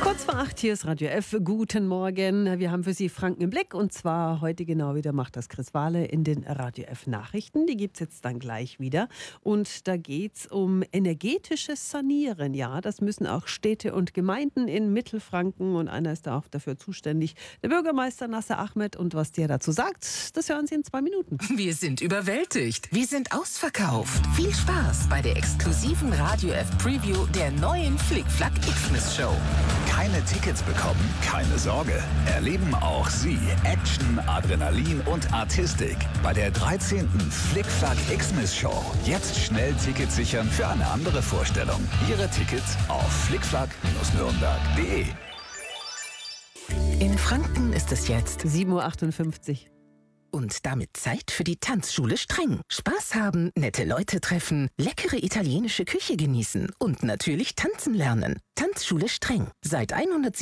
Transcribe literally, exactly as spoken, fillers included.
Kurz vor acht, hier ist Radio F. Guten Morgen. Wir haben für Sie Franken im Blick und zwar heute genau wieder macht das Chris Wahle in den Radio F Nachrichten. Die gibt es jetzt dann gleich wieder. Und da geht es um energetisches Sanieren. Ja, das müssen auch Städte und Gemeinden in Mittelfranken und einer ist da auch dafür zuständig, der Bürgermeister Nasser Ahmed. Und was der dazu sagt, das hören Sie in zwei Minuten. Wir sind überwältigt. Wir sind ausverkauft. Viel Spaß bei der exklusiven Radio F Preview der neuen Flickflack Xmas Show. Keine Tickets bekommen? Keine Sorge. Erleben auch Sie Action, Adrenalin und Artistik bei der dreizehnten Flickflack Xmas Show. Jetzt schnell Tickets sichern für eine andere Vorstellung. Ihre Tickets auf flickflack nürnberg punkt de. In Franken ist es jetzt sieben Uhr achtundfünfzig. und damit Zeit für die Tanzschule Streng. Spaß haben, nette Leute treffen, leckere italienische Küche genießen und natürlich tanzen lernen. Tanzschule Streng. Seit hundertsieben